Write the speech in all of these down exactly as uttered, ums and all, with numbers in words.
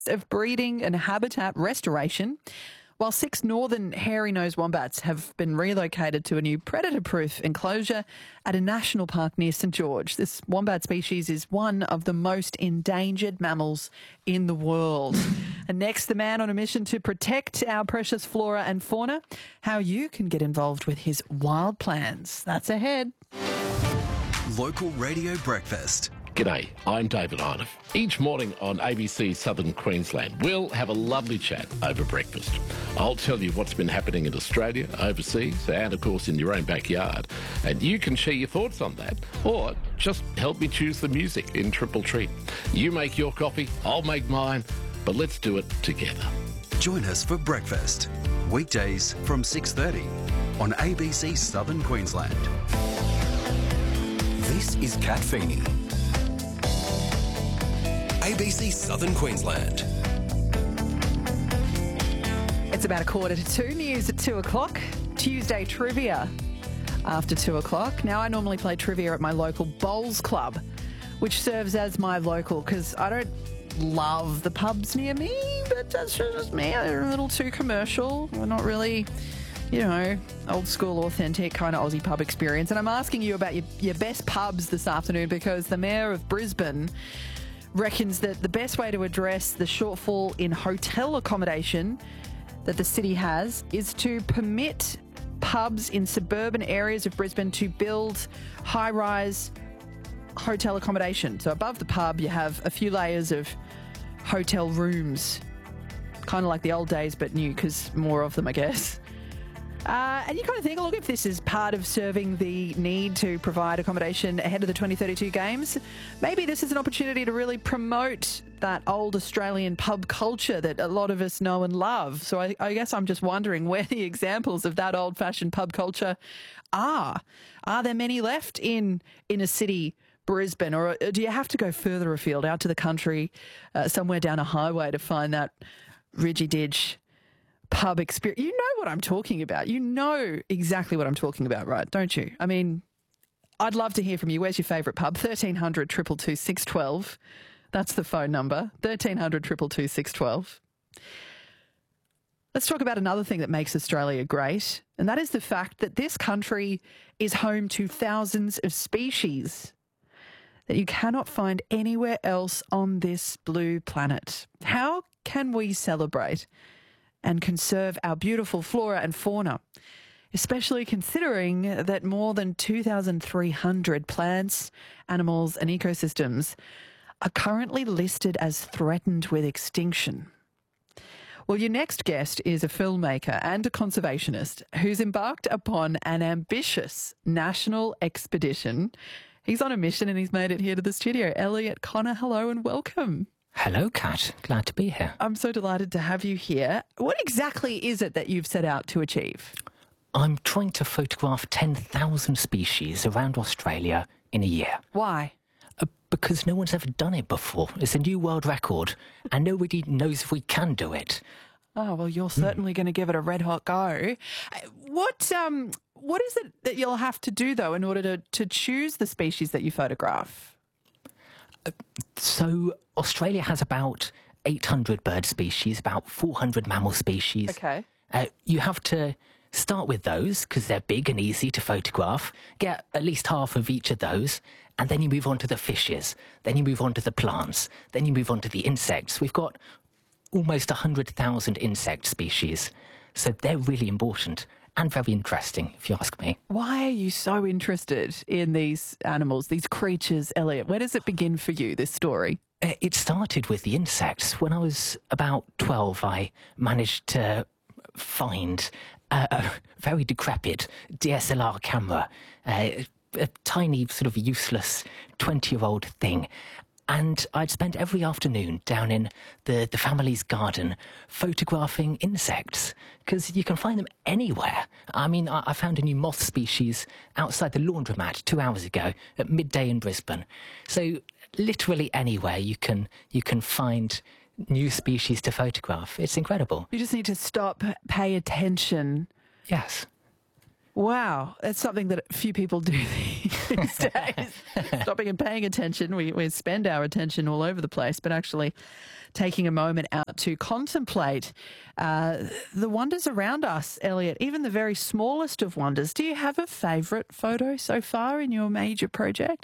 of breeding and habitat restoration, while six northern hairy-nosed wombats have been relocated to a new predator-proof enclosure at a national park near St George. This wombat species is one of the most endangered mammals in the world. And next, the man on a mission to protect our precious flora and fauna, how you can get involved with his wild plans. That's ahead. Local Radio Breakfast. G'day, I'm David Arnoff. Each morning on A B C Southern Queensland, we'll have a lovely chat over breakfast. I'll tell you what's been happening in Australia, overseas, and of course in your own backyard. And you can share your thoughts on that, or just help me choose the music in Triple Treat. You make your coffee, I'll make mine, but let's do it together. Join us for breakfast, weekdays from six thirty on A B C Southern Queensland. This is Kat Feeney. A B C Southern Queensland. It's about a quarter to two. News at two o'clock. Tuesday trivia after two o'clock. Now, I normally play trivia at my local bowls club, which serves as my local because I don't love the pubs near me, but that's just me. They're a little too commercial. We're not really, you know, old school, authentic kind of Aussie pub experience. And I'm asking you about your, your best pubs this afternoon because the Mayor of Brisbane reckons that the best way to address the shortfall in hotel accommodation that the city has is to permit pubs in suburban areas of Brisbane to build high-rise hotel accommodation. So above the pub, you have a few layers of hotel rooms, kind of like the old days, but new, because more of them, I guess. Uh, and you kind of think, look, if this is part of serving the need to provide accommodation ahead of the twenty thirty-two games, maybe this is an opportunity to really promote that old Australian pub culture that a lot of us know and love. So I, I guess I'm just wondering where the examples of that old-fashioned pub culture are. Are there many left in inner city Brisbane, or do you have to go further afield, out to the country, uh, somewhere down a highway to find that ridgy-didge pub experience? You know what I'm talking about. You know exactly what I'm talking about, right? Don't you? I mean, I'd love to hear from you. Where's your favourite pub? thirteen hundred, two two two, six one two. That's the phone number. thirteen hundred, two two two, six one two. Let's talk about another thing that makes Australia great, and that is the fact that this country is home to thousands of species that you cannot find anywhere else on this blue planet. How can we celebrate and conserve our beautiful flora and fauna, especially considering that more than two thousand three hundred plants, animals and ecosystems are currently listed as threatened with extinction? Well, your next guest is a filmmaker and a conservationist who's embarked upon an ambitious national expedition. He's on a mission and he's made it here to the studio. Elliot Connor, hello and welcome. Hello, Kat. Glad to be here. I'm so delighted to have you here. What exactly is it that you've set out to achieve? I'm trying to photograph ten thousand species around Australia in a year. Why? Uh, because no one's ever done it before. It's a new world record, and nobody knows if we can do it. Oh, well, you're certainly mm. going to give it a red-hot go. What um, what is it that you'll have to do, though, in order to, to choose the species that you photograph? Uh, so Australia has about eight hundred bird species, about four hundred mammal species. Okay. Uh, you have to start with those because they're big and easy to photograph, get at least half of each of those, and then you move on to the fishes, then you move on to the plants, then you move on to the insects. We've got almost one hundred thousand insect species, so they're really important and very interesting, if you ask me. Why are you so interested in these animals, these creatures, Elliot? Where does it begin for you, this story? It started with the insects. When I was about twelve, I managed to find a, a very decrepit D S L R camera, a, a tiny sort of useless twenty-year-old thing. And I'd spent every afternoon down in the, the family's garden photographing insects, because you can find them anywhere. I mean, I, I found a new moth species outside the laundromat two hours ago at midday in Brisbane. So literally anywhere you can you can find new species to photograph. It's incredible. You just need to stop, pay attention. Yes. Wow, that's something that few people do these days. Stopping and paying attention. We, we spend our attention all over the place, but actually taking a moment out to contemplate uh, the wonders around us, Elliot, even the very smallest of wonders. Do you have a favourite photo so far in your major project?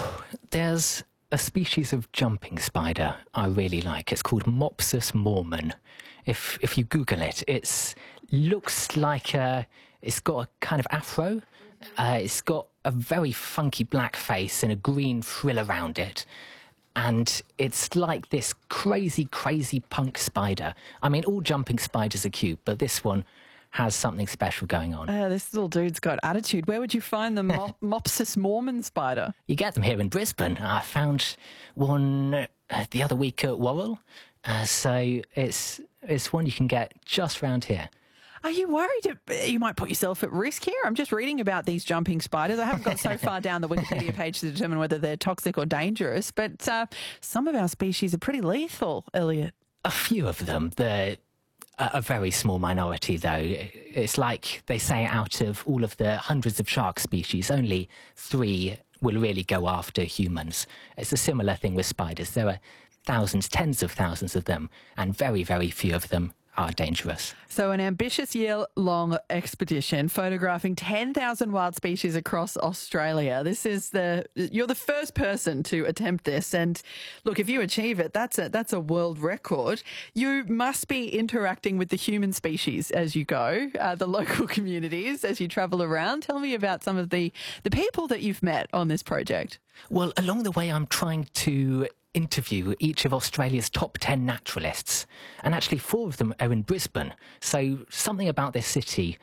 There's a species of jumping spider I really like. It's called Mopsus mormon. If if you Google it, it's looks like a... It's got a kind of afro. Uh, it's got a very funky black face and a green frill around it. And it's like this crazy, crazy punk spider. I mean, all jumping spiders are cute, but this one has something special going on. Uh, this little dude's got attitude. Where would you find the Mo- Mopsus mormon spider? You get them here in Brisbane. I found one uh, the other week at Worrell. Uh, so it's, it's one you can get just around here. Are you worried you might put yourself at risk here? I'm just reading about these jumping spiders. I haven't got so far down the Wikipedia page to determine whether they're toxic or dangerous, but uh, some of our species are pretty lethal, Elliot. A few of them. They're a a very small minority, though. It's like they say out of all of the hundreds of shark species, only three will really go after humans. It's a similar thing with spiders. There are thousands, tens of thousands of them, and very, very few of them are dangerous. So an ambitious year-long expedition photographing ten thousand wild species across Australia. This is the, you're the first person to attempt this. And look, if you achieve it, that's a, that's a world record. You must be interacting with the human species as you go, uh, the local communities as you travel around. Tell me about some of the, the people that you've met on this project. Well, along the way, I'm trying to interview each of Australia's top ten naturalists, and actually four of them are in Brisbane. So something about this city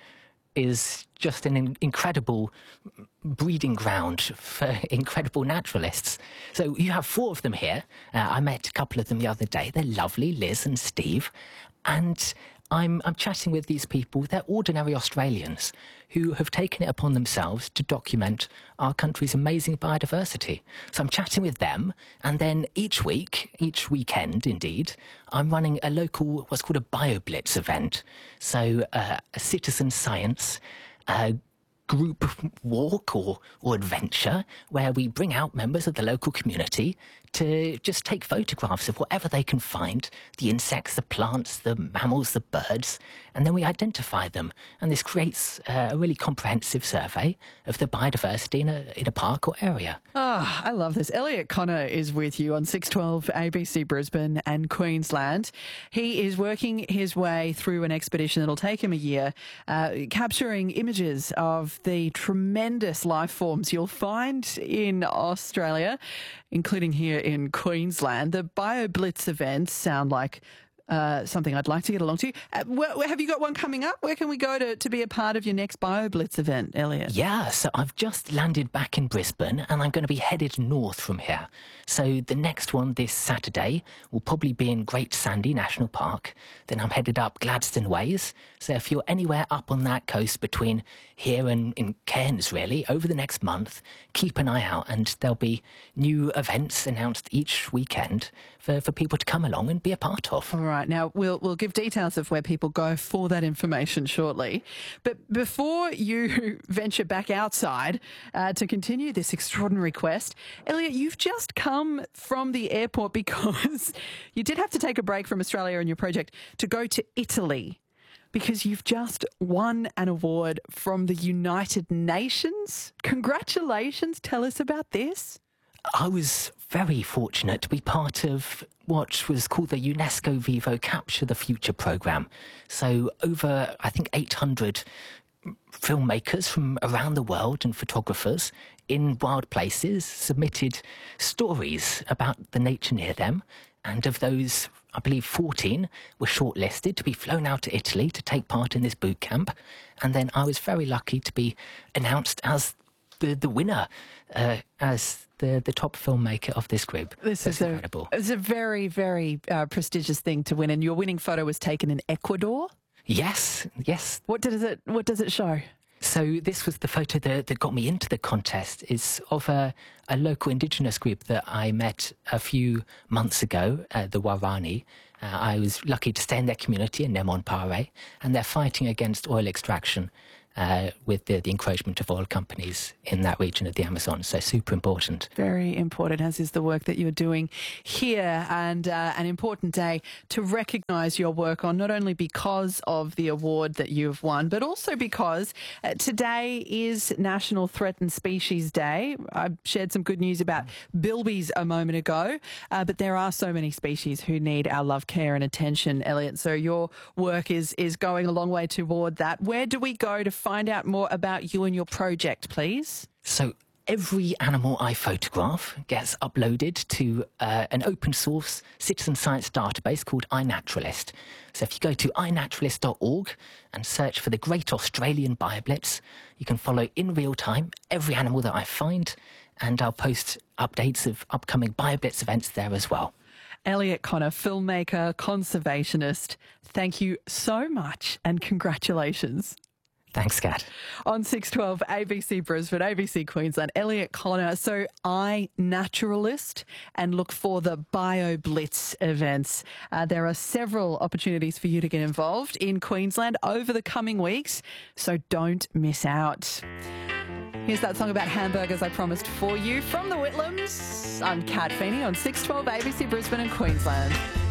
is just an in- incredible breeding ground for incredible naturalists. So you have four of them here. Uh, I met a couple of them the other day. They're lovely, Liz and Steve. And I'm, I'm chatting with these people. They're ordinary Australians who have taken it upon themselves to document our country's amazing biodiversity. So I'm chatting with them, and then each week, each weekend indeed, I'm running a local, what's called a BioBlitz event. So uh, a citizen science uh, group walk or, or adventure where we bring out members of the local community to just take photographs of whatever they can find, the insects, the plants, the mammals, the birds, and then we identify them. And this creates uh, a really comprehensive survey of the biodiversity in a, in a park or area. Ah, oh, I love this. Elliot Connor is with you on six twelve A B C Brisbane and Queensland. He is working his way through an expedition that'll take him a year, uh, capturing images of the tremendous life forms you'll find in Australia, including here in Queensland. The BioBlitz events sound like uh, something I'd like to get along to. Uh, wh- have you got one coming up? Where can we go to, to be a part of your next BioBlitz event, Elliot? Yeah, so I've just landed back in Brisbane and I'm going to be headed north from here. So the next one this Saturday will probably be in Great Sandy National Park. Then I'm headed up Gladstone Ways. So if you're anywhere up on that coast between here and in Cairns, really, over the next month, keep an eye out and there'll be new events announced each weekend for, for people to come along and be a part of. All right. Now, we'll we'll give details of where people go for that information shortly. But before you venture back outside uh, to continue this extraordinary quest, Elliot, you've just come from the airport because you did have to take a break from Australia and your project to go to Italy because you've just won an award from the United Nations. Congratulations. Tell us about this. I was very fortunate to be part of what was called the UNESCO Vivo Capture the Future programme. So over, I think, eight hundred filmmakers from around the world and photographers in wild places submitted stories about the nature near them. And of those, I believe fourteen were shortlisted to be flown out to Italy to take part in this boot camp. And then I was very lucky to be announced as the, the winner, uh, as the, the top filmmaker of this group. This That's is incredible. A, it's a very, very uh, prestigious thing to win. And your winning photo was taken in Ecuador? Yes, yes. What does it, what does it show? So this was the photo that, that got me into the contest. It's of a, a local indigenous group that I met a few months ago, uh, the Warani. Uh, I was lucky to stay in their community in Nemon Pare, and they're fighting against oil extraction. uh, with the, the encroachment of oil companies in that region of the Amazon. So super important. Very important, as is the work that you're doing here, and uh, an important day to recognise your work on, not only because of the award that you've won, but also because uh, today is National Threatened Species Day. I shared some good news about bilbies a moment ago, uh, but there are so many species who need our love, care and attention, Elliot. So your work is, is going a long way toward that. Where do we go to find out more about you and your project, please? So every animal I photograph gets uploaded to uh, an open source citizen science database called iNaturalist. So if you go to i naturalist dot org and search for the Great Australian BioBlitz, you can follow in real time every animal that I find, and I'll post updates of upcoming BioBlitz events there as well. Elliot Connor, filmmaker, conservationist, thank you so much and congratulations. Thanks, Kat. On six twelve, A B C Brisbane, A B C Queensland, Elliot Connor. So iNaturalist, and look for the BioBlitz events. Uh, there are several opportunities for you to get involved in Queensland over the coming weeks, so don't miss out. Here's that song about hamburgers I promised for you from the Whitlams. I'm Kat Feeney on six twelve A B C Brisbane and Queensland.